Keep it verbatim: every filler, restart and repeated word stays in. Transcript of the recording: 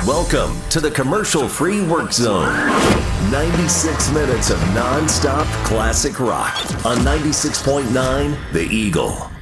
Welcome to the commercial-free work zone. ninety-six minutes of non-stop classic rock on ninety-six point nine The Eagle.